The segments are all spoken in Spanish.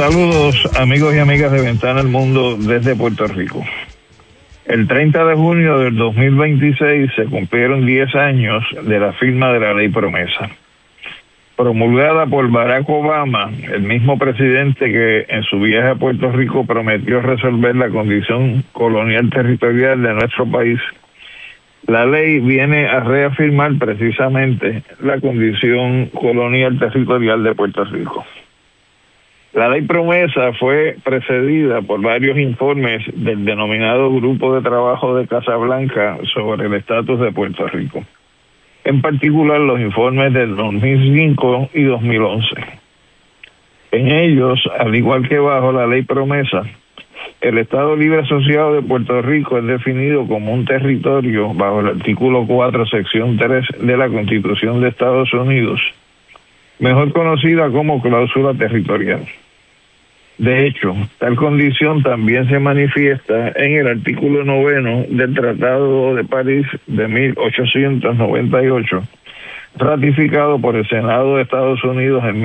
Saludos amigos y amigas de Ventana al Mundo desde Puerto Rico. El 30 de junio del 2026 se cumplieron 10 años de la firma de la Ley Promesa. Promulgada por Barack Obama, el mismo presidente que en su viaje a Puerto Rico prometió resolver la condición colonial territorial de nuestro país, la ley viene a reafirmar precisamente la condición colonial territorial de Puerto Rico. La Ley Promesa fue precedida por varios informes del denominado Grupo de Trabajo de Casablanca sobre el estatus de Puerto Rico. En particular, los informes del 2005 y 2011. En ellos, al igual que bajo la Ley Promesa, el Estado Libre Asociado de Puerto Rico es definido como un territorio bajo el artículo 4, sección 3 de la Constitución de Estados Unidos, mejor conocida como cláusula territorial. De hecho, tal condición también se manifiesta en el artículo 9 del Tratado de París de 1898, ratificado por el Senado de Estados Unidos en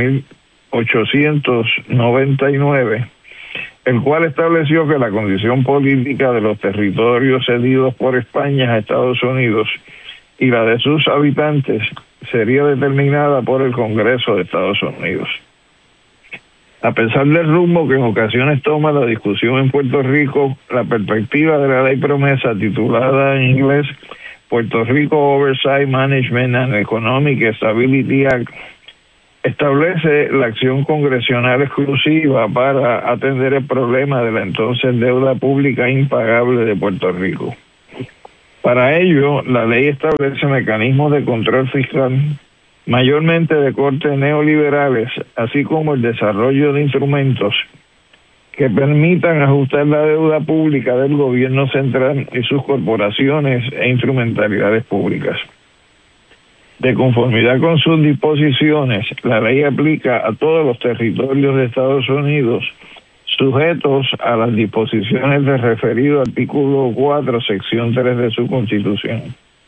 1899, el cual estableció que la condición política de los territorios cedidos por España a Estados Unidos y la de sus habitantes sería determinada por el Congreso de Estados Unidos. A pesar del rumbo que en ocasiones toma la discusión en Puerto Rico, la perspectiva de la Ley Promesa, titulada en inglés Puerto Rico Oversight Management and Economic Stability Act, establece la acción congresional exclusiva para atender el problema de la entonces deuda pública impagable de Puerto Rico. Para ello, la ley establece mecanismos de control fiscal, mayormente de corte neoliberales, así como el desarrollo de instrumentos que permitan ajustar la deuda pública del gobierno central y sus corporaciones e instrumentalidades públicas. De conformidad con sus disposiciones, la ley aplica a todos los territorios de Estados Unidos sujetos a las disposiciones del referido artículo 4, sección 3 de su Constitución.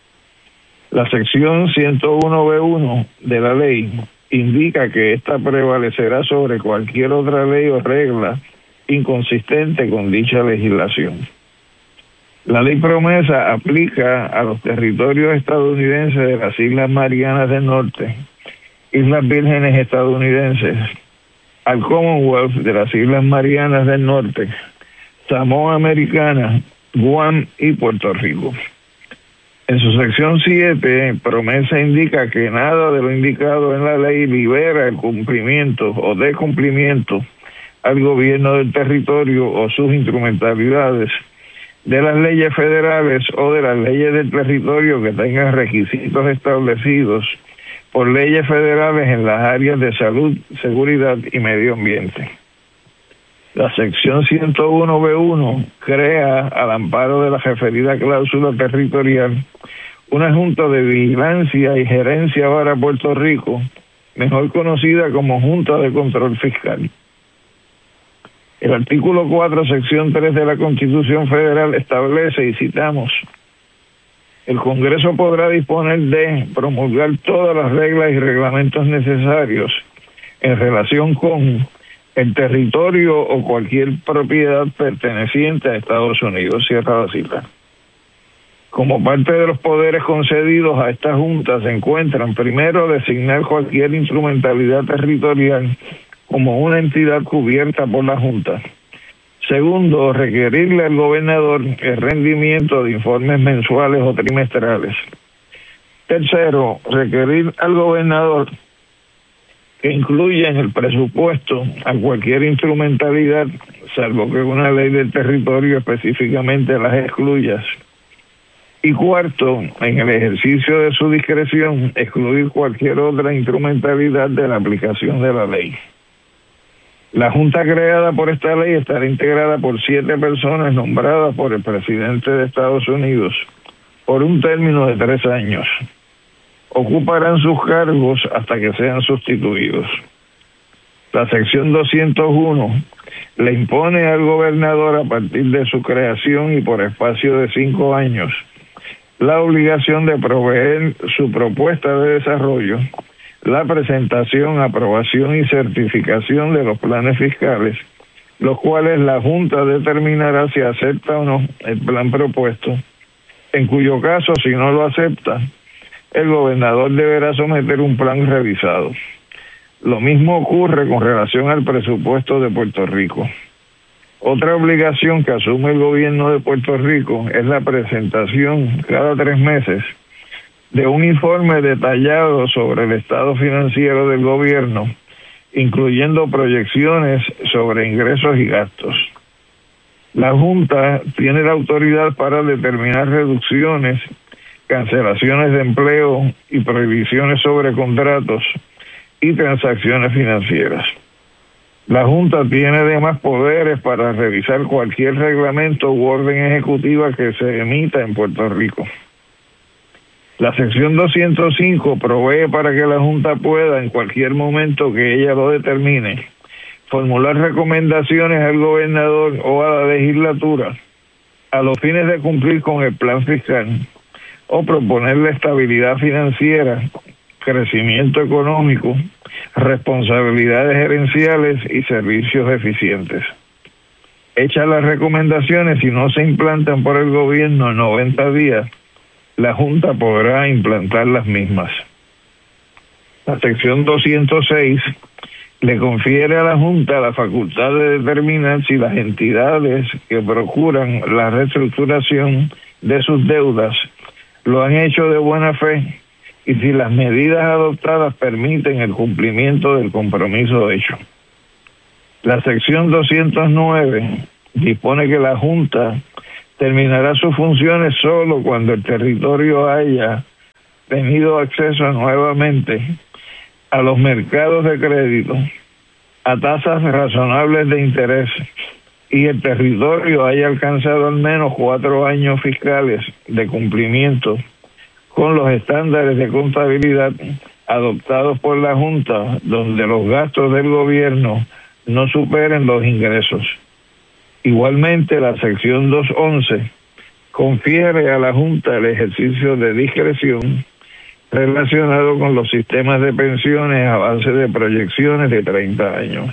La sección 101B1 de la ley indica que ésta prevalecerá sobre cualquier otra ley o regla inconsistente con dicha legislación. La Ley Promesa aplica a los territorios estadounidenses de las Islas Marianas del Norte, Islas Vírgenes estadounidenses, al Commonwealth de las Islas Marianas del Norte, Samoa Americana, Guam y Puerto Rico. En su sección 7, Promesa indica que nada de lo indicado en la ley libera el cumplimiento o descumplimiento al gobierno del territorio o sus instrumentalidades de las leyes federales o de las leyes del territorio que tengan requisitos establecidos por leyes federales en las áreas de salud, seguridad y medio ambiente. La sección 101B1 crea, al amparo de la referida cláusula territorial, una Junta de Vigilancia y Gerencia para Puerto Rico, mejor conocida como Junta de Control Fiscal. El artículo 4, sección 3 de la Constitución Federal establece, y citamos, el Congreso podrá disponer de promulgar todas las reglas y reglamentos necesarios en relación con el territorio o cualquier propiedad perteneciente a Estados Unidos, cierra la cita. Como parte de los poderes concedidos a esta Junta se encuentran, primero, designar cualquier instrumentalidad territorial como una entidad cubierta por la Junta. Segundo, requerirle al gobernador el rendimiento de informes mensuales o trimestrales. Tercero, requerir al gobernador que incluya en el presupuesto a cualquier instrumentalidad, salvo que una ley del territorio específicamente las excluya. Y cuarto, en el ejercicio de su discreción, excluir cualquier otra instrumentalidad de la aplicación de la ley. La Junta creada por esta ley estará integrada por 7 personas nombradas por el presidente de Estados Unidos por un término de 3 años. Ocuparán sus cargos hasta que sean sustituidos. La sección 201 le impone al gobernador, a partir de su creación y por espacio de 5 años, la obligación de proveer su propuesta de desarrollo la presentación, aprobación y certificación de los planes fiscales, los cuales la Junta determinará si acepta o no el plan propuesto, en cuyo caso, si no lo acepta, el gobernador deberá someter un plan revisado. Lo mismo ocurre con relación al presupuesto de Puerto Rico. Otra obligación que asume el gobierno de Puerto Rico es la presentación cada 3 meses de un informe detallado sobre el estado financiero del gobierno, incluyendo proyecciones sobre ingresos y gastos. La Junta tiene la autoridad para determinar reducciones, cancelaciones de empleo y prohibiciones sobre contratos y transacciones financieras. La Junta tiene además poderes para revisar cualquier reglamento u orden ejecutiva que se emita en Puerto Rico. La sección 205 provee para que la Junta pueda, en cualquier momento que ella lo determine, formular recomendaciones al gobernador o a la legislatura a los fines de cumplir con el plan fiscal o proponerle estabilidad financiera, crecimiento económico, responsabilidades gerenciales y servicios eficientes. Hechas las recomendaciones, si no se implantan por el gobierno en 90 días, la Junta podrá implantar las mismas. La sección 206 le confiere a la Junta la facultad de determinar si las entidades que procuran la reestructuración de sus deudas lo han hecho de buena fe y si las medidas adoptadas permiten el cumplimiento del compromiso hecho. La sección 209 dispone que la Junta terminará sus funciones solo cuando el territorio haya tenido acceso nuevamente a los mercados de crédito, a tasas razonables de interés y el territorio haya alcanzado al menos 4 años fiscales de cumplimiento con los estándares de contabilidad adoptados por la Junta, donde los gastos del gobierno no superen los ingresos. Igualmente, la sección 211 confiere a la Junta el ejercicio de discreción relacionado con los sistemas de pensiones a base de proyecciones de 30 años.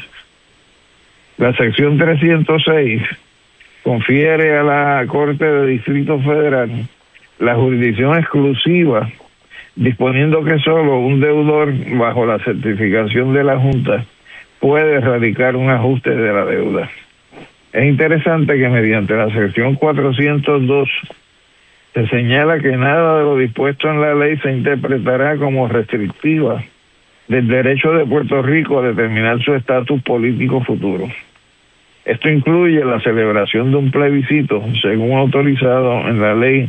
La sección 306 confiere a la Corte de Distrito Federal la jurisdicción exclusiva, disponiendo que solo un deudor bajo la certificación de la Junta puede radicar un ajuste de la deuda. Es interesante que mediante la sección 402 se señala que nada de lo dispuesto en la ley se interpretará como restrictiva del derecho de Puerto Rico a determinar su estatus político futuro. Esto incluye la celebración de un plebiscito, según autorizado en la ley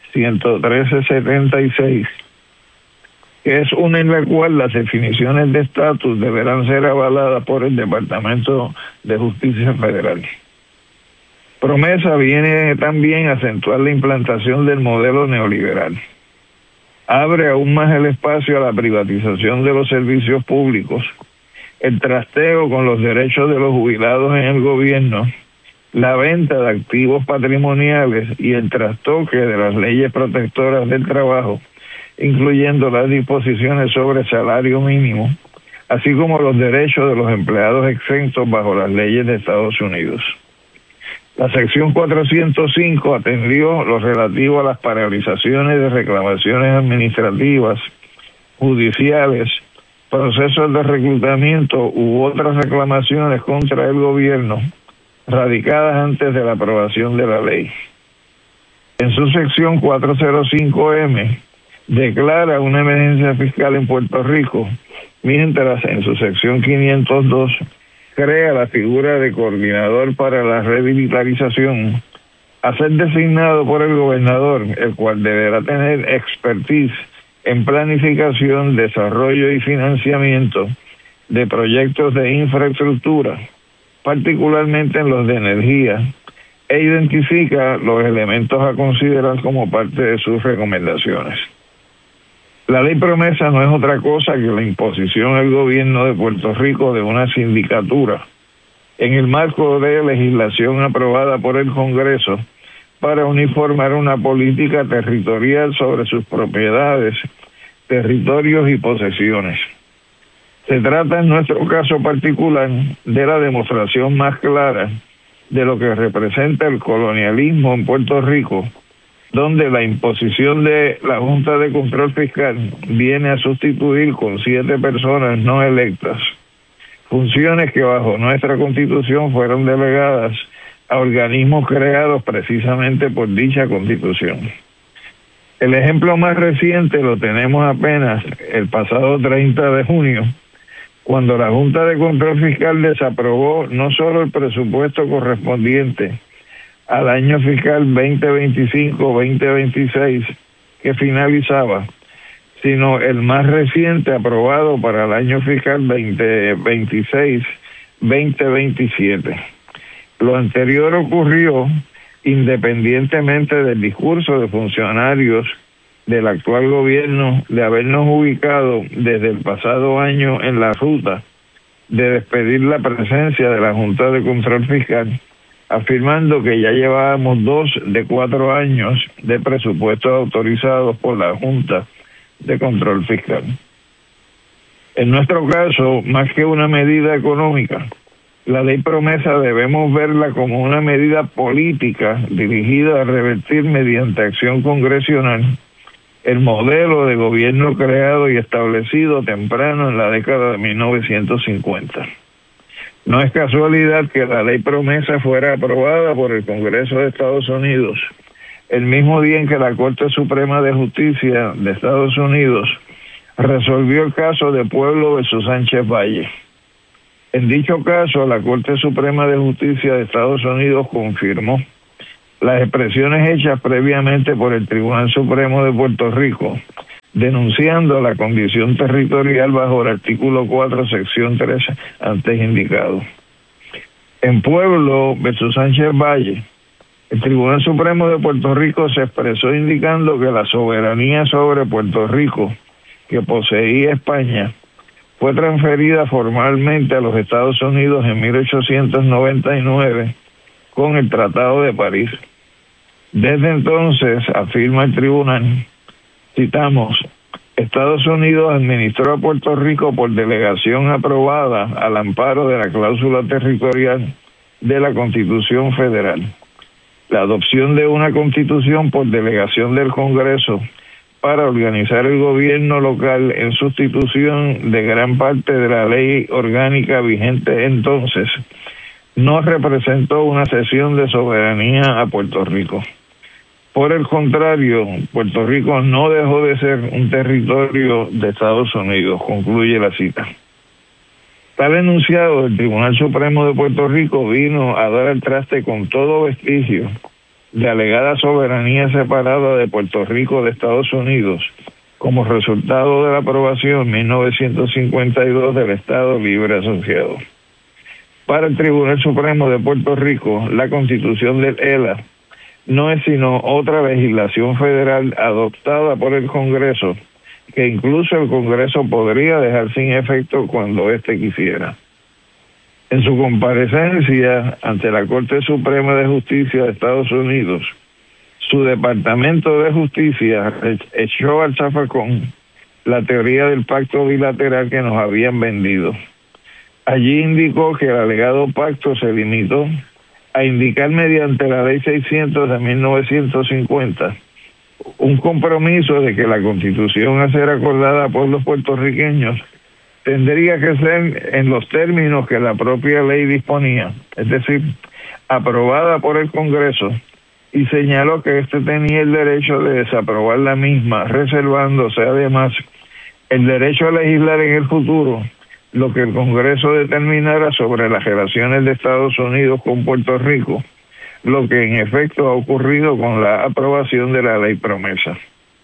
11376, que es una en la cual las definiciones de estatus deberán ser avaladas por el Departamento de Justicia Federal. Promesa viene también a acentuar la implantación del modelo neoliberal. Abre aún más el espacio a la privatización de los servicios públicos, el trasteo con los derechos de los jubilados en el gobierno, la venta de activos patrimoniales y el trastoque de las leyes protectoras del trabajo, incluyendo las disposiciones sobre salario mínimo, así como los derechos de los empleados exentos bajo las leyes de Estados Unidos. La sección 405 atendió lo relativo a las paralizaciones de reclamaciones administrativas, judiciales, procesos de reclutamiento u otras reclamaciones contra el gobierno radicadas antes de la aprobación de la ley. En su sección 405M declara una emergencia fiscal en Puerto Rico, mientras en su sección 502 crea la figura de coordinador para la revitalización, a ser designado por el gobernador, el cual deberá tener expertise en planificación, desarrollo y financiamiento de proyectos de infraestructura, particularmente en los de energía, e identifica los elementos a considerar como parte de sus recomendaciones. La ley promesa no es otra cosa que la imposición al gobierno de Puerto Rico de una sindicatura en el marco de legislación aprobada por el Congreso para uniformar una política territorial sobre sus propiedades, territorios y posesiones. Se trata en nuestro caso particular de la demostración más clara de lo que representa el colonialismo en Puerto Rico, donde la imposición de la Junta de Control Fiscal viene a sustituir con 7 personas no electas funciones que bajo nuestra Constitución fueron delegadas a organismos creados precisamente por dicha Constitución. El ejemplo más reciente lo tenemos apenas el pasado 30 de junio, cuando la Junta de Control Fiscal desaprobó no solo el presupuesto correspondiente al año fiscal 2025-2026 que finalizaba, sino el más reciente aprobado para el año fiscal 2026-2027. Lo anterior ocurrió independientemente del discurso de funcionarios del actual gobierno de habernos ubicado desde el pasado año en la ruta de despedir la presencia de la Junta de Control Fiscal, afirmando que ya llevábamos 2 de 4 años de presupuestos autorizados por la Junta de Control Fiscal. En nuestro caso, más que una medida económica, la ley promesa debemos verla como una medida política dirigida a revertir mediante acción congresional el modelo de gobierno creado y establecido temprano en la década de 1950. No es casualidad que la ley promesa fuera aprobada por el Congreso de Estados Unidos el mismo día en que la Corte Suprema de Justicia de Estados Unidos resolvió el caso de Pueblo versus Sánchez Valle. En dicho caso, la Corte Suprema de Justicia de Estados Unidos confirmó las expresiones hechas previamente por el Tribunal Supremo de Puerto Rico, denunciando la condición territorial bajo el artículo 4, sección 3, antes indicado. En Pueblo versus Sánchez Valle, el Tribunal Supremo de Puerto Rico se expresó indicando que la soberanía sobre Puerto Rico que poseía España fue transferida formalmente a los Estados Unidos en 1899 con el Tratado de París. Desde entonces, afirma el tribunal, citamos, Estados Unidos administró a Puerto Rico por delegación aprobada al amparo de la cláusula territorial de la Constitución Federal. La adopción de una Constitución por delegación del Congreso para organizar el gobierno local en sustitución de gran parte de la ley orgánica vigente entonces, no representó una cesión de soberanía a Puerto Rico. Por el contrario, Puerto Rico no dejó de ser un territorio de Estados Unidos, concluye la cita. Tal enunciado del Tribunal Supremo de Puerto Rico vino a dar al traste con todo vestigio de alegada soberanía separada de Puerto Rico de Estados Unidos como resultado de la aprobación en 1952 del Estado Libre Asociado. Para el Tribunal Supremo de Puerto Rico, la Constitución del ELA no es sino otra legislación federal adoptada por el Congreso, que incluso el Congreso podría dejar sin efecto cuando éste quisiera. En su comparecencia ante la Corte Suprema de Justicia de Estados Unidos, su Departamento de Justicia echó al zafacón la teoría del pacto bilateral que nos habían vendido. Allí indicó que el alegado pacto se limitó a indicar mediante la Ley 600 de 1950 un compromiso de que la Constitución a ser acordada por los puertorriqueños tendría que ser en los términos que la propia ley disponía, es decir, aprobada por el Congreso, y señaló que éste tenía el derecho de desaprobar la misma, reservándose además el derecho a legislar en el futuro lo que el Congreso determinara sobre las relaciones de Estados Unidos con Puerto Rico, lo que en efecto ha ocurrido con la aprobación de la ley promesa.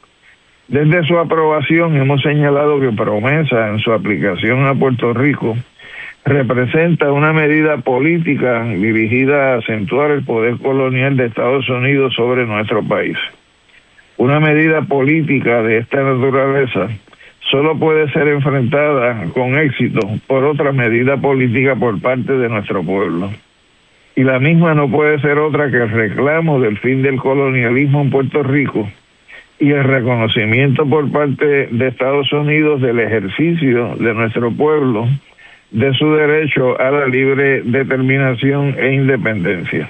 Desde su aprobación hemos señalado que promesa en su aplicación a Puerto Rico representa una medida política dirigida a acentuar el poder colonial de Estados Unidos sobre nuestro país. Una medida política de esta naturaleza solo puede ser enfrentada con éxito por otra medida política por parte de nuestro pueblo. Y la misma no puede ser otra que el reclamo del fin del colonialismo en Puerto Rico y el reconocimiento por parte de Estados Unidos del ejercicio de nuestro pueblo de su derecho a la libre determinación e independencia.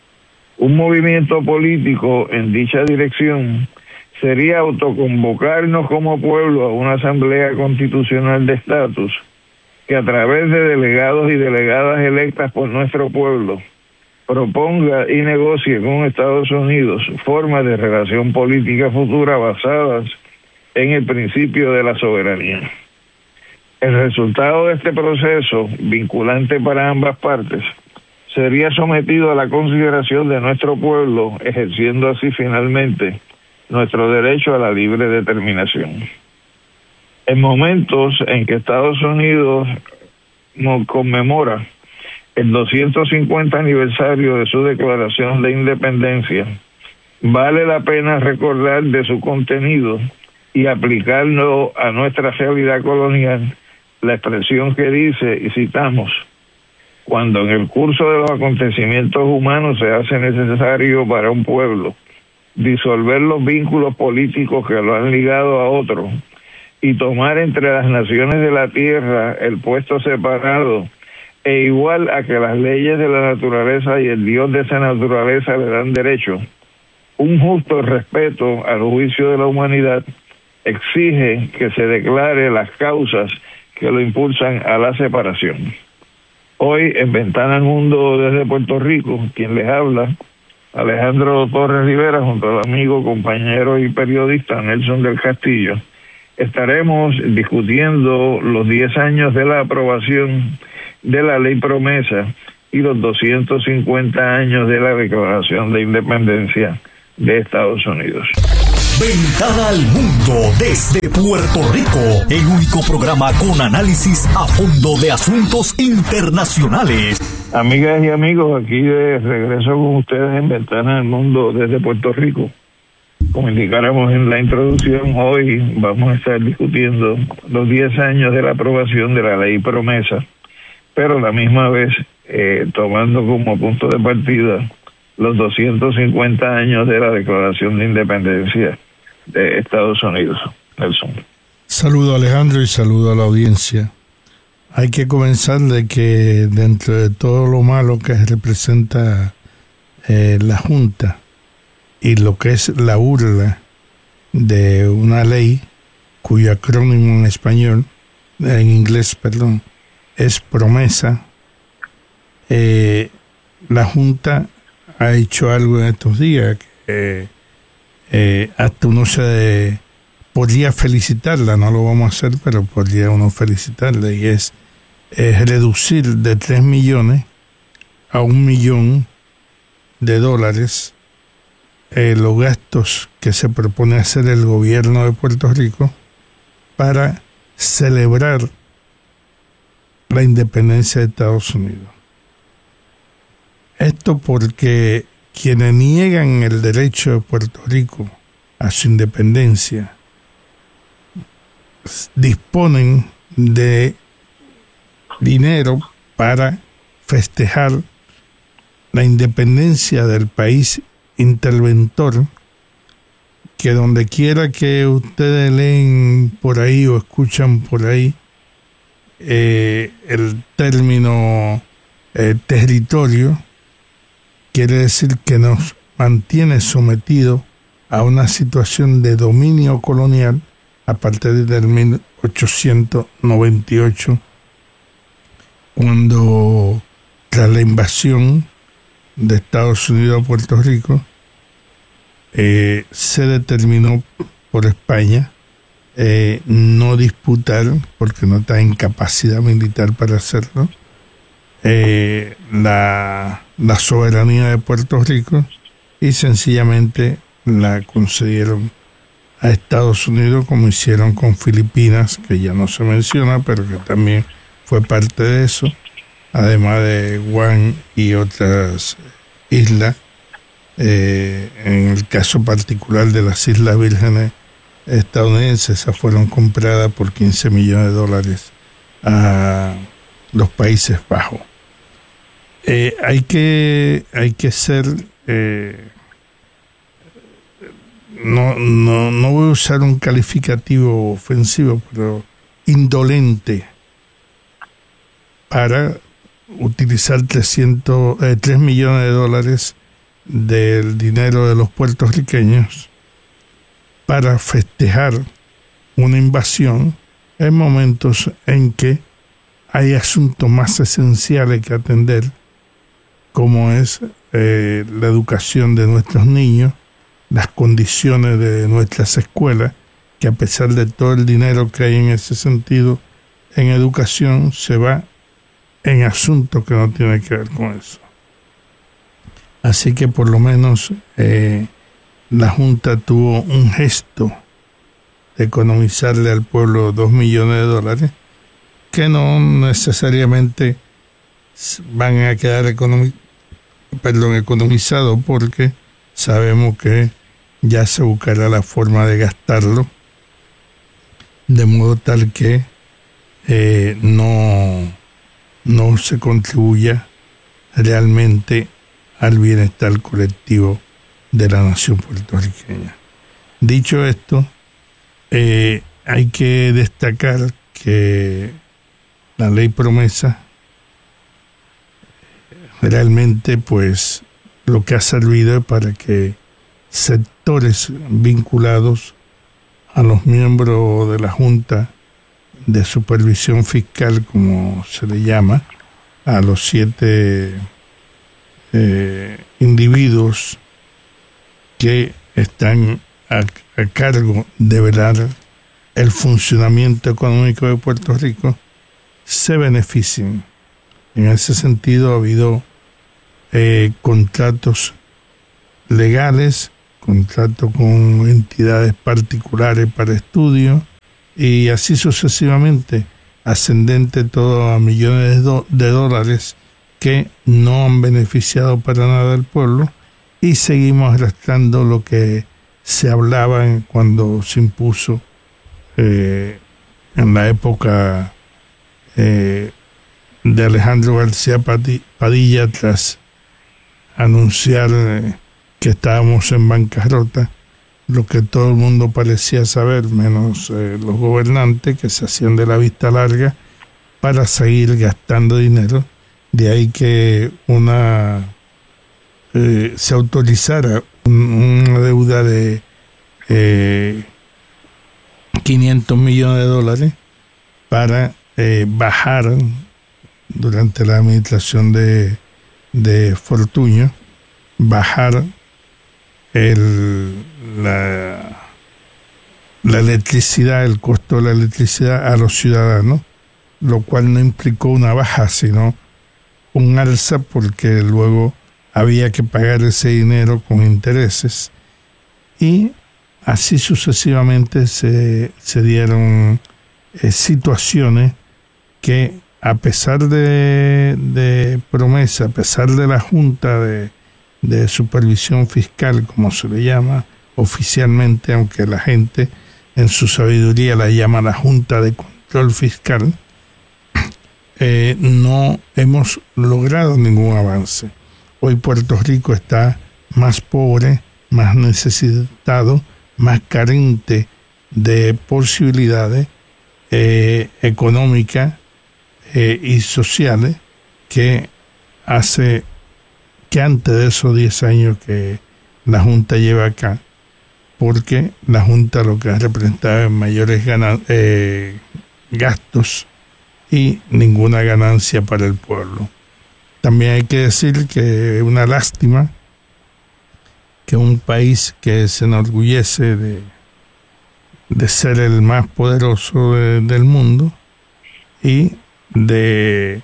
Un movimiento político en dicha dirección sería autoconvocarnos como pueblo a una asamblea constitucional de estatus que a través de delegados y delegadas electas por nuestro pueblo proponga y negocie con Estados Unidos formas de relación política futura basadas en el principio de la soberanía. El resultado de este proceso, vinculante para ambas partes, sería sometido a la consideración de nuestro pueblo, ejerciendo así finalmente nuestro derecho a la libre determinación. En momentos en que Estados Unidos nos conmemora el 250 aniversario de su declaración de independencia, vale la pena recordar de su contenido y aplicarlo a nuestra realidad colonial la expresión que dice, y citamos: cuando en el curso de los acontecimientos humanos se hace necesario para un pueblo disolver los vínculos políticos que lo han ligado a otro y tomar entre las naciones de la tierra el puesto separado e igual a que las leyes de la naturaleza y el Dios de esa naturaleza le dan derecho, un justo respeto al juicio de la humanidad exige que se declare las causas que lo impulsan a la separación. Hoy, en Ventana al Mundo desde Puerto Rico, quien les habla, Alejandro Torres Rivera, junto al amigo, compañero y periodista Nelson del Castillo, estaremos discutiendo los 10 años de la aprobación de la Ley Promesa y los 250 años de la Declaración de Independencia de Estados Unidos. Ventana al Mundo desde Puerto Rico, el único programa con análisis a fondo de asuntos internacionales. Amigas y amigos, aquí de regreso con ustedes en Ventana al Mundo desde Puerto Rico. Como indicáramos en la introducción, hoy vamos a estar discutiendo los 10 años de la aprobación de la Ley Promesa, pero a la misma vez tomando como punto de partida los 250 años de la Declaración de Independencia de Estados Unidos. Nelson. Saludo a Alejandro y saludo a la audiencia. Hay que comenzar de que dentro de todo lo malo que representa la Junta y lo que es la burla de una ley cuyo acrónimo en inglés, es promesa, la Junta ha hecho algo en estos días que hasta uno podría felicitarla, no lo vamos a hacer, pero podría uno felicitarla, y es reducir de 3 millones a $1 millón los gastos que se propone hacer el gobierno de Puerto Rico para celebrar la independencia de Estados Unidos. Esto porque quienes niegan el derecho de Puerto Rico a su independencia disponen de dinero para festejar la independencia del país interventor, que donde quiera que ustedes leen por ahí o escuchan por ahí el término territorio, quiere decir que nos mantiene sometidos a una situación de dominio colonial a partir del 1898, cuando tras la invasión de Estados Unidos a Puerto Rico se determinó por España no disputar, porque no está en capacidad militar para hacerlo, la soberanía de Puerto Rico, y sencillamente la concedieron a Estados Unidos, como hicieron con Filipinas, que ya no se menciona, pero que también fue parte de eso, además de Guam y otras islas. En el caso particular de las Islas Vírgenes estadounidenses, esas fueron compradas por $15 millones a los Países Bajos. Hay que ser no voy a usar un calificativo ofensivo, pero indolente, para utilizar 3 millones de dólares del dinero de los puertorriqueños para festejar una invasión en momentos en que hay asuntos más esenciales que atender, como es la educación de nuestros niños, las condiciones de nuestras escuelas, que a pesar de todo el dinero que hay en ese sentido en educación, se va en asuntos que no tienen que ver con eso. Así que por lo menos la Junta tuvo un gesto de economizarle al pueblo 2 millones de dólares, que no necesariamente van a quedar economizados, porque sabemos que ya se buscará la forma de gastarlo de modo tal que no se contribuya realmente al bienestar colectivo de la nación puertorriqueña. Dicho esto, hay que destacar que la ley promesa realmente, pues, lo que ha servido es para que sectores vinculados a los miembros de la Junta de Supervisión Fiscal, como se le llama, a los 7 individuos que están a cargo de velar el funcionamiento económico de Puerto Rico, se beneficien. En ese sentido ha habido contratos legales, contratos con entidades particulares para estudio, y así sucesivamente, ascendente todo a millones de dólares que no han beneficiado para nada al pueblo, y seguimos arrastrando lo que se hablaba cuando se impuso en la época de Alejandro García Padilla, tras anunciar que estábamos en bancarrota, lo que todo el mundo parecía saber, menos los gobernantes, que se hacían de la vista larga para seguir gastando dinero. De ahí que se autorizara una deuda de 500 millones de dólares para bajar, durante la administración de Fortuño, bajar la electricidad, el costo de la electricidad a los ciudadanos, lo cual no implicó una baja, sino un alza, porque luego había que pagar ese dinero con intereses, y así sucesivamente se dieron situaciones que, a pesar de promesa, a pesar de la Junta de Supervisión Fiscal, como se le llama oficialmente, aunque la gente en su sabiduría la llama la Junta de Control Fiscal, no hemos logrado ningún avance. Hoy Puerto Rico está más pobre, más necesitado, más carente de posibilidades económicas y sociales que antes de esos 10 años que la Junta lleva acá, porque la Junta lo que ha representado es mayores gastos y ninguna ganancia para el pueblo. También hay que decir que es una lástima que un país que se enorgullece de ser el más poderoso del mundo y de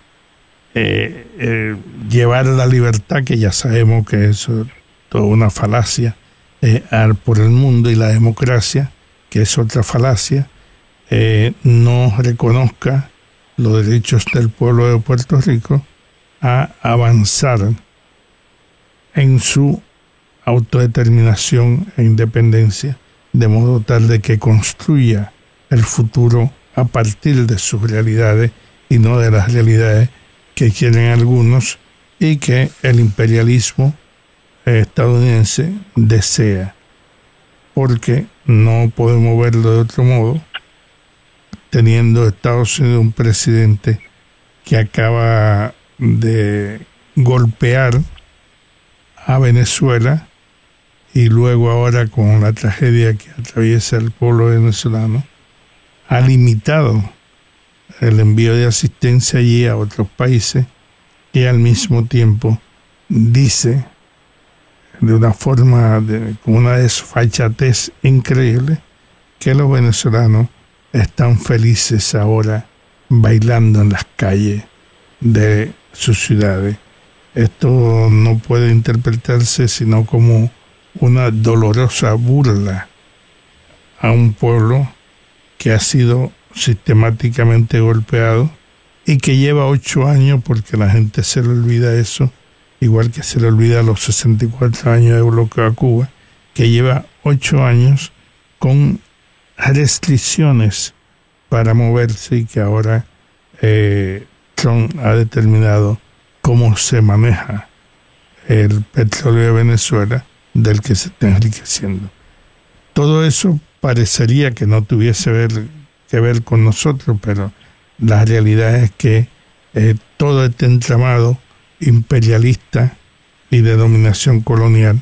llevar la libertad, que ya sabemos que eso es toda una falacia, por el mundo, y la democracia, que es otra falacia, no reconozca los derechos del pueblo de Puerto Rico a avanzar en su autodeterminación e independencia, de modo tal de que construya el futuro a partir de sus realidades y no de las realidades que quieren algunos y que el imperialismo estadounidense desea. porque no podemos verlo de otro modo, teniendo Estados Unidos un presidente que acaba de golpear a Venezuela y luego ahora con la tragedia que atraviesa el pueblo venezolano, ha limitado el envío de asistencia allí a otros países y al mismo tiempo dice de una forma, con una desfachatez increíble, que los venezolanos están felices ahora bailando en las calles de sus ciudades. Esto no puede interpretarse sino como una dolorosa burla a un pueblo que ha sido sistemáticamente golpeado y que lleva 8 años, porque la gente se le olvida eso, igual que se le olvida los 64 años de bloqueo a Cuba, que lleva 8 años con restricciones para moverse y que ahora Trump ha determinado cómo se maneja el petróleo de Venezuela, del que se está enriqueciendo. Todo eso parecería que no tuviese que ver con nosotros, pero la realidad es que todo este entramado imperialista y de dominación colonial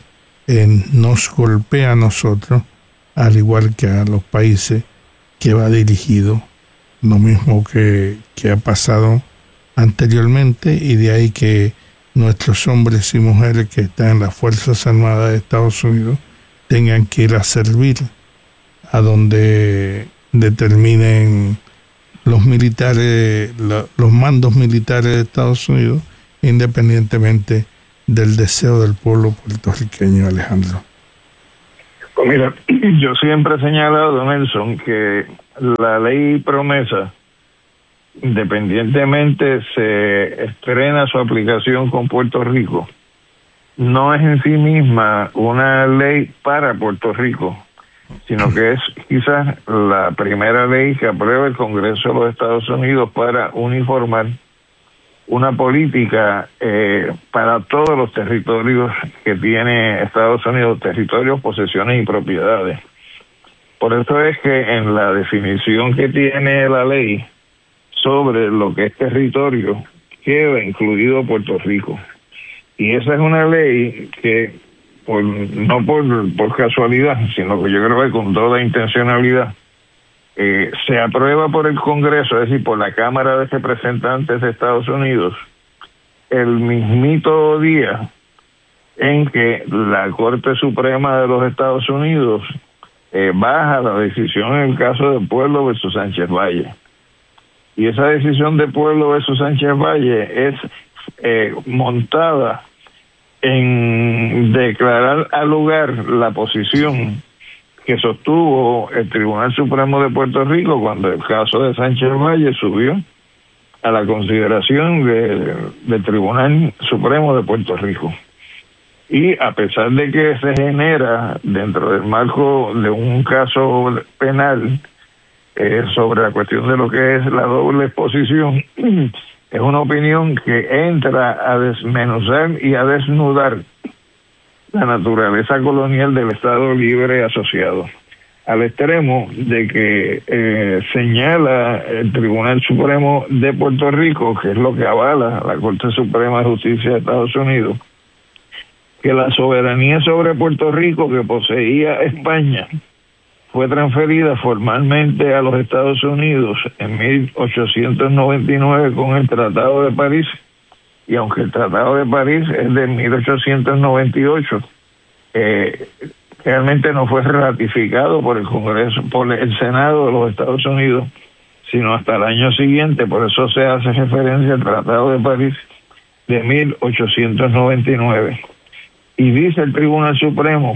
nos golpea a nosotros, al igual que a los países que va dirigido, lo mismo que ha pasado anteriormente, y de ahí que nuestros hombres y mujeres que están en las Fuerzas Armadas de Estados Unidos tengan que ir a servir a donde determinen los militares, los mandos militares de Estados Unidos, independientemente del deseo del pueblo puertorriqueño, Alejandro. Pues mira, yo siempre he señalado, Nelson, que la ley promesa, independientemente se estrena su aplicación con Puerto Rico, no es en sí misma una ley para Puerto Rico, sino que es quizás la primera ley que aprueba el Congreso de los Estados Unidos para uniformar una política para todos los territorios que tiene Estados Unidos, territorios, posesiones y propiedades. Por eso es que en la definición que tiene la ley sobre lo que es territorio, queda incluido Puerto Rico. Y esa es una ley que, no por casualidad, sino que yo creo que con toda intencionalidad, se aprueba por el Congreso, es decir, por la Cámara de Representantes de Estados Unidos, el mismito día en que la Corte Suprema de los Estados Unidos baja la decisión en el caso de Pueblo versus Sánchez Valle. Y esa decisión de Pueblo versus Sánchez Valle es montada en declarar al lugar la posición que sostuvo el Tribunal Supremo de Puerto Rico cuando el caso de Sánchez Valle subió a la consideración del Tribunal Supremo de Puerto Rico. Y a pesar de que se genera dentro del marco de un caso penal sobre la cuestión de lo que es la doble exposición, es una opinión que entra a desmenuzar y a desnudar la naturaleza colonial del Estado Libre Asociado, al extremo de que señala el Tribunal Supremo de Puerto Rico, que es lo que avala la Corte Suprema de Justicia de Estados Unidos, que la soberanía sobre Puerto Rico que poseía España fue transferida formalmente a los Estados Unidos en 1899 con el Tratado de París, y aunque el Tratado de París es de 1898, realmente no fue ratificado por el Congreso, por el Senado de los Estados Unidos, sino hasta el año siguiente. Por eso se hace referencia al Tratado de París de 1899. Y dice el Tribunal Supremo,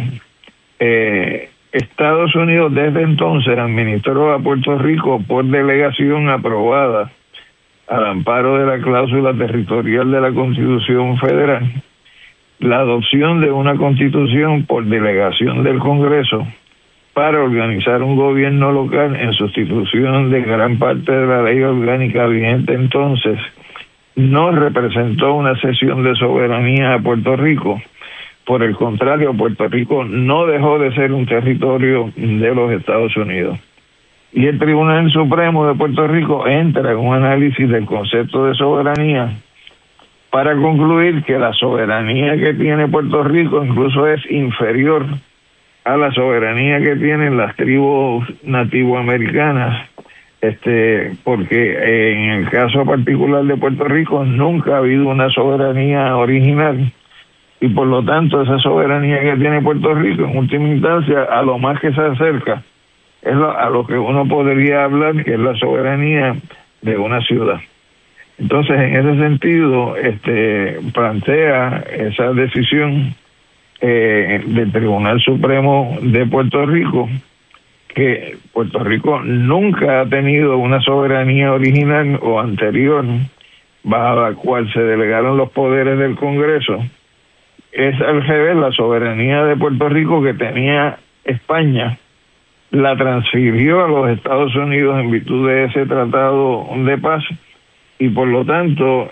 Estados Unidos desde entonces administró a Puerto Rico por delegación aprobada al amparo de la cláusula territorial de la Constitución Federal, la adopción de una Constitución por delegación del Congreso para organizar un gobierno local en sustitución de gran parte de la ley orgánica vigente entonces, no representó una cesión de soberanía a Puerto Rico, Por el contrario, Puerto Rico no dejó de ser un territorio de los Estados Unidos. Y el Tribunal Supremo de Puerto Rico entra en un análisis del concepto de soberanía para concluir que la soberanía que tiene Puerto Rico incluso es inferior a la soberanía que tienen las tribus nativoamericanas, porque en el caso particular de Puerto Rico nunca ha habido una soberanía original, y por lo tanto esa soberanía que tiene Puerto Rico en última instancia a lo más que se acerca es a lo que uno podría hablar que es la soberanía de una ciudad. Entonces, en ese sentido, plantea esa decisión del Tribunal Supremo de Puerto Rico, que Puerto Rico nunca ha tenido una soberanía original o anterior bajo la cual se delegaron los poderes del Congreso. Es al revés, la soberanía de Puerto Rico que tenía España la transfirió a los Estados Unidos en virtud de ese tratado de paz, y por lo tanto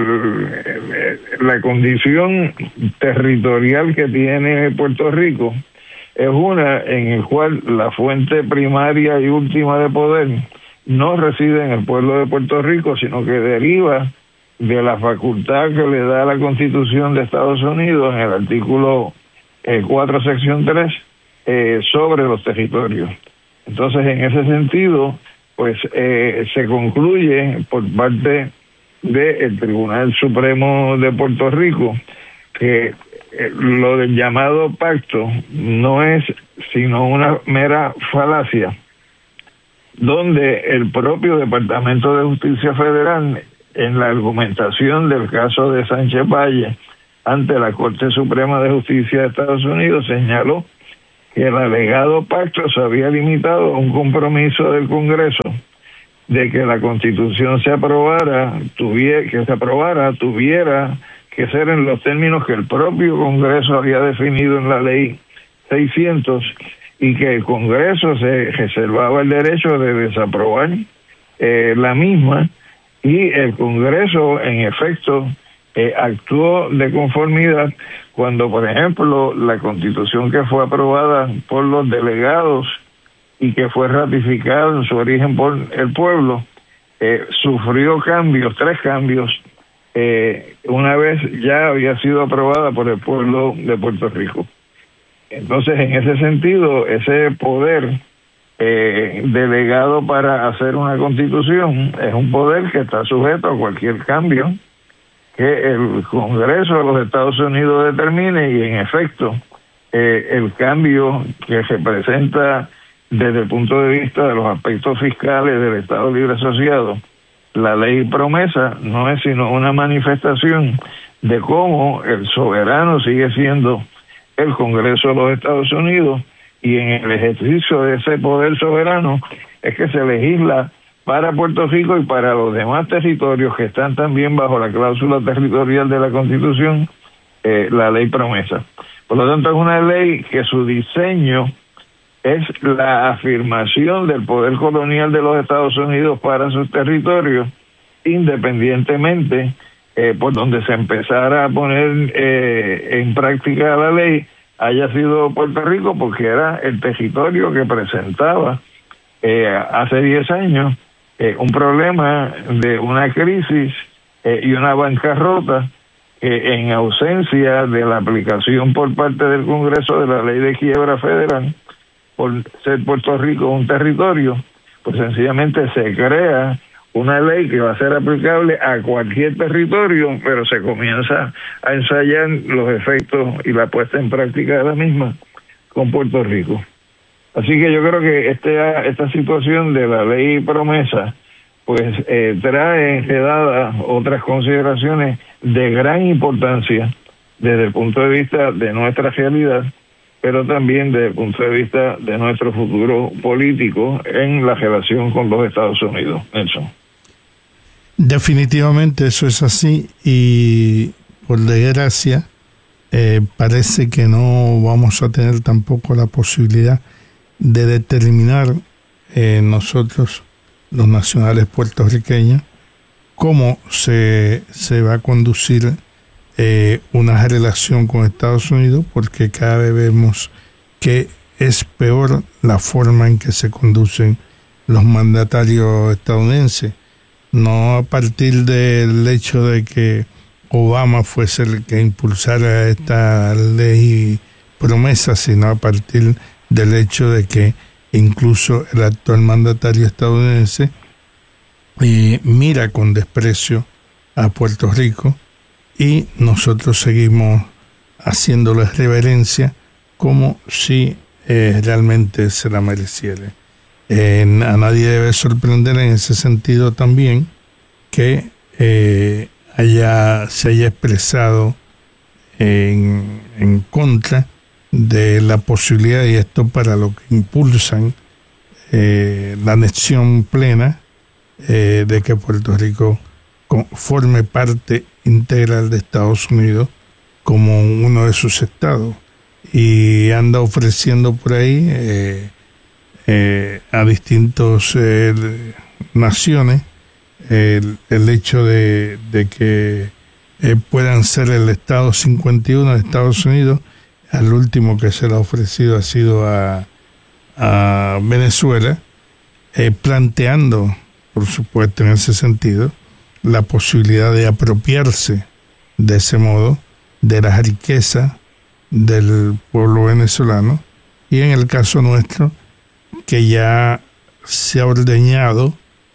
la condición territorial que tiene Puerto Rico es una en el cual la fuente primaria y última de poder no reside en el pueblo de Puerto Rico, sino que deriva de la facultad que le da la Constitución de Estados Unidos en el artículo 4, sección 3, sobre los territorios. Entonces, en ese sentido, pues se concluye por parte del Tribunal Supremo de Puerto Rico que lo del llamado pacto no es sino una mera falacia, donde el propio Departamento de Justicia Federal, en la argumentación del caso de Sánchez Valle ante la Corte Suprema de Justicia de Estados Unidos, señaló que el alegado pacto se había limitado a un compromiso del Congreso de que la Constitución se aprobara, tuviera que ser en los términos que el propio Congreso había definido en la Ley 600, y que el Congreso se reservaba el derecho de desaprobar la misma, y el Congreso, en efecto, actuó de conformidad cuando, por ejemplo, la Constitución que fue aprobada por los delegados y que fue ratificada en su origen por el pueblo, sufrió cambios, 3 cambios, una vez ya había sido aprobada por el pueblo de Puerto Rico. Entonces, en ese sentido, ese poder delegado para hacer una Constitución es un poder que está sujeto a cualquier cambio que el Congreso de los Estados Unidos determine, y en efecto el cambio que representa desde el punto de vista de los aspectos fiscales del Estado Libre Asociado, la ley promesa, no es sino una manifestación de cómo el soberano sigue siendo el Congreso de los Estados Unidos, y en el ejercicio de ese poder soberano es que se legisla para Puerto Rico y para los demás territorios que están también bajo la cláusula territorial de la Constitución, la ley promesa. Por lo tanto, es una ley que su diseño es la afirmación del poder colonial de los Estados Unidos para sus territorios, independientemente por donde se empezara a poner en práctica la ley, haya sido Puerto Rico, porque era el territorio que presentaba hace 10 años un problema de una crisis y una bancarrota, en ausencia de la aplicación por parte del Congreso de la ley de quiebra federal, por ser Puerto Rico un territorio, pues sencillamente se crea una ley que va a ser aplicable a cualquier territorio, pero se comienza a ensayar los efectos y la puesta en práctica de la misma con Puerto Rico. Así que yo creo que esta situación de la ley promesa pues trae enredadas otras consideraciones de gran importancia desde el punto de vista de nuestra realidad, pero también desde el punto de vista de nuestro futuro político en la relación con los Estados Unidos. Nelson. Definitivamente eso es así, y por desgracia parece que no vamos a tener tampoco la posibilidad de determinar nosotros, los nacionales puertorriqueños, cómo se va a conducir una relación con Estados Unidos, porque cada vez vemos que es peor la forma en que se conducen los mandatarios estadounidenses. No a partir del hecho de que Obama fuese el que impulsara esta ley y promesa, sino a partir del hecho de que incluso el actual mandatario estadounidense mira con desprecio a Puerto Rico, y nosotros seguimos haciéndole reverencia como si realmente se la mereciera. A nadie debe sorprender en ese sentido también que se haya expresado en contra de la posibilidad, y esto para lo que impulsan la anexión plena de que Puerto Rico forme parte integral de Estados Unidos como uno de sus estados, y anda ofreciendo por ahí a distintas naciones el hecho de que puedan ser el estado 51 de Estados Unidos. Al último que se le ha ofrecido ha sido a Venezuela, planteando, por supuesto, en ese sentido, la posibilidad de apropiarse de ese modo de las riquezas del pueblo venezolano, y en el caso nuestro, que ya se ha ordeñado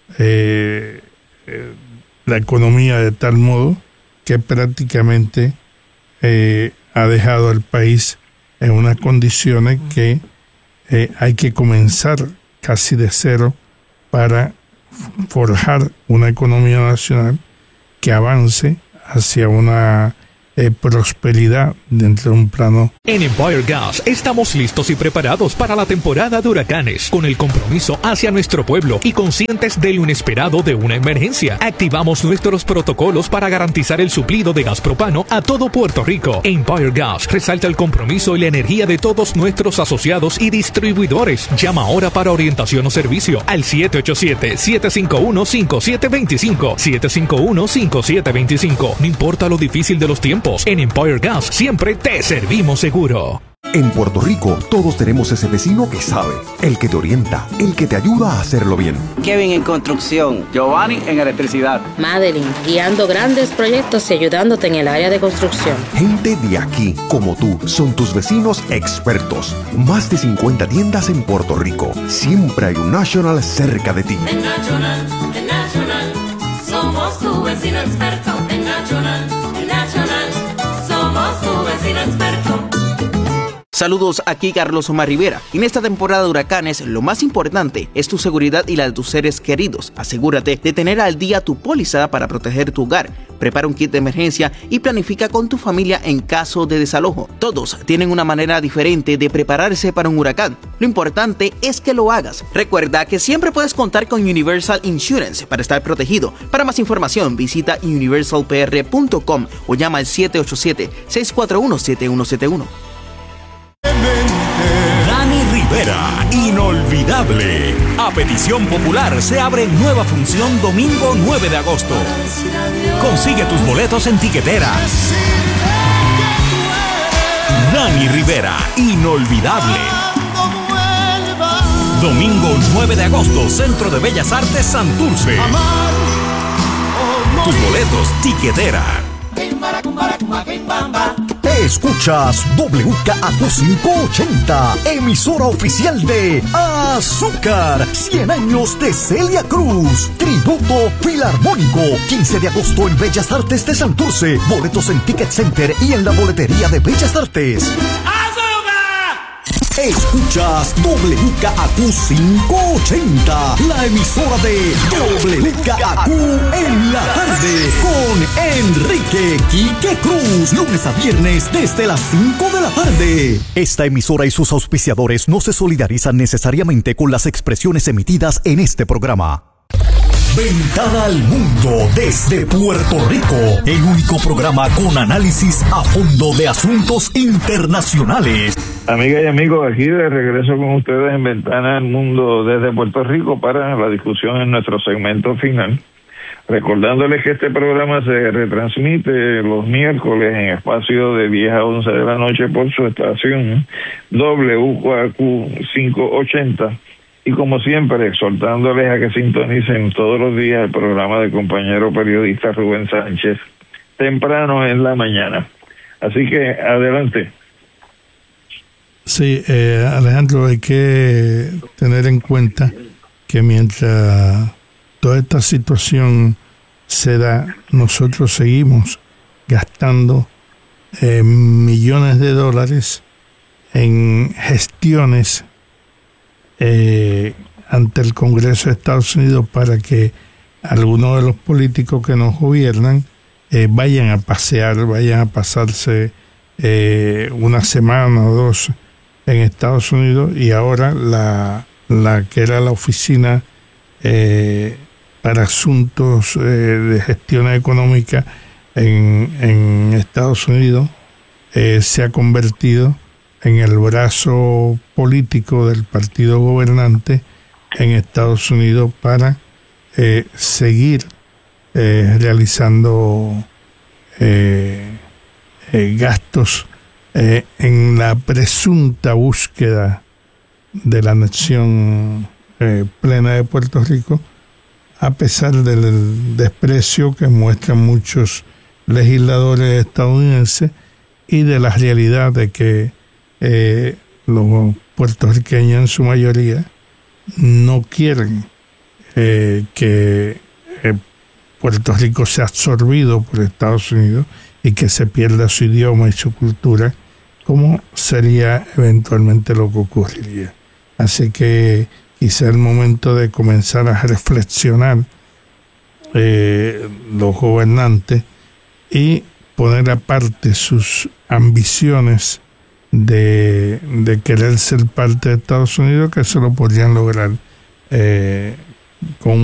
la economía de tal modo que prácticamente ha dejado al país en unas condiciones que hay que comenzar casi de cero para forjar una economía nacional que avance hacia una prosperidad dentro de un plano. En Empire Gas estamos listos y preparados para la temporada de huracanes, con el compromiso hacia nuestro pueblo y conscientes de lo inesperado de una emergencia. Activamos nuestros protocolos para garantizar el suplido de gas propano a todo Puerto Rico. Empire Gas resalta el compromiso y la energía de todos nuestros asociados y distribuidores. Llama ahora para orientación o servicio al 787-751-5725. 751-5725. No importa lo difícil de los tiempos, en Empire Gas siempre te servimos seguro. En Puerto Rico, todos tenemos ese vecino que sabe, el que te orienta, el que te ayuda a hacerlo bien. Kevin en construcción. Giovanni en electricidad. Madeline, guiando grandes proyectos y ayudándote en el área de construcción. Gente de aquí, como tú, son tus vecinos expertos. Más de 50 tiendas en Puerto Rico. Siempre hay un National cerca de ti. En National, somos tu vecino experto. En National, somos tu vecino experto. Saludos, aquí Carlos Omar Rivera. En esta temporada de huracanes, lo más importante es tu seguridad y la de tus seres queridos. Asegúrate de tener al día tu póliza para proteger tu hogar. Prepara un kit de emergencia y planifica con tu familia en caso de desalojo. Todos tienen una manera diferente de prepararse para un huracán. Lo importante es que lo hagas. Recuerda que siempre puedes contar con Universal Insurance para estar protegido. Para más información, visita universalpr.com o llama al 787-641-7171. Dani Rivera, inolvidable. A petición popular se abre nueva función domingo 9 de agosto. Consigue tus boletos en Tiquetera. Dani Rivera, inolvidable. Domingo 9 de agosto, Centro de Bellas Artes Santurce. Tus boletos, Tiquetera. Escuchas WKAQ 580, emisora oficial de Azúcar, 100 años de Celia Cruz, tributo filarmónico, 15 de agosto en Bellas Artes de Santurce, boletos en Ticket Center y en la boletería de Bellas Artes. Escuchas WKAQ 580, la emisora de WKAQ en la tarde, con Enrique Quique Cruz, lunes a viernes desde las 5 de la tarde. Esta emisora y sus auspiciadores no se solidarizan necesariamente con las expresiones emitidas en este programa. Ventana al mundo desde Puerto Rico, el único programa con análisis a fondo de asuntos internacionales. Amigas y amigos, aquí de regreso con ustedes en Ventana al mundo desde Puerto Rico para la discusión en nuestro segmento final Recordándoles que este programa se retransmite los miércoles en espacio de 10 a 11 de la noche por su estación WKQ 580. Y como siempre, exhortándoles a que sintonicen todos los días el programa del compañero periodista Rubén Sánchez, temprano en la mañana. Así que, adelante. Sí, Alejandro, hay que tener en cuenta que mientras toda esta situación se da, nosotros seguimos gastando millones de dólares en gestiones ante el Congreso de Estados Unidos para que algunos de los políticos que nos gobiernan vayan a pasear, vayan a pasarse una semana o dos en Estados Unidos, y ahora la que era la oficina para asuntos de gestión económica en Estados Unidos se ha convertido en el brazo político del partido gobernante en Estados Unidos para seguir realizando gastos en la presunta búsqueda de la anexión plena de Puerto Rico, a pesar del desprecio que muestran muchos legisladores estadounidenses y de la realidad de que los puertorriqueños en su mayoría no quieren que Puerto Rico sea absorbido por Estados Unidos y que se pierda su idioma y su cultura, como sería eventualmente lo que ocurriría. Así que quizá es el momento de comenzar a reflexionar los gobernantes y poner aparte sus ambiciones de querer ser parte de Estados Unidos, que eso lo podrían lograr con